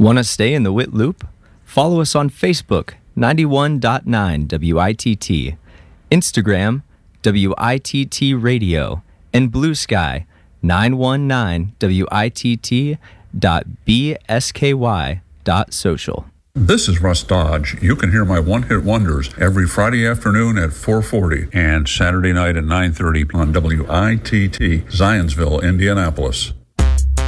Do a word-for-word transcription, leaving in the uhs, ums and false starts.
Want to stay in the W I T loop? Follow us on Facebook, ninety-one point nine W I T T, Instagram, W I T T Radio, and Blue Sky, nine one nine W I T T dot B S K Y dot social. This is Russ Dodge. You can hear my one-hit wonders every Friday afternoon at four forty and Saturday night at nine thirty on W I T T, Zionsville, Indianapolis.